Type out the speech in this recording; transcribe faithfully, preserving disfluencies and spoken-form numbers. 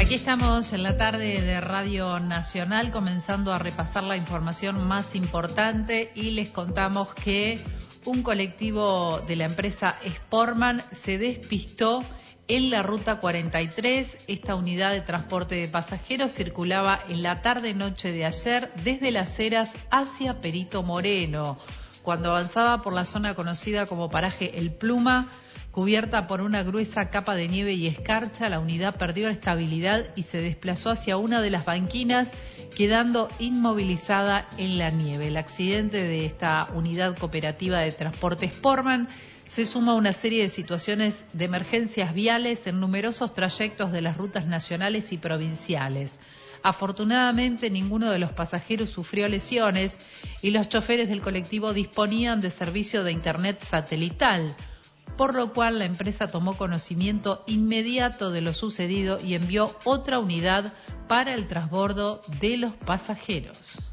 Aquí estamos en la tarde de Radio Nacional comenzando a repasar la información más importante y les contamos que un colectivo de la empresa Sportman se despistó en la ruta cuarenta y tres. Esta unidad de transporte de pasajeros circulaba en la tarde-noche de ayer desde Las Heras hacia Perito Moreno. Cuando avanzaba por la zona conocida como paraje El Pluma, cubierta por una gruesa capa de nieve y escarcha, la unidad perdió la estabilidad y se desplazó hacia una de las banquinas, quedando inmovilizada en la nieve. El accidente de esta unidad cooperativa de transporte Sportman se suma a una serie de situaciones de emergencias viales en numerosos trayectos de las rutas nacionales y provinciales. Afortunadamente, ninguno de los pasajeros sufrió lesiones y los choferes del colectivo disponían de servicio de internet satelital, por lo cual la empresa tomó conocimiento inmediato de lo sucedido y envió otra unidad para el transbordo de los pasajeros.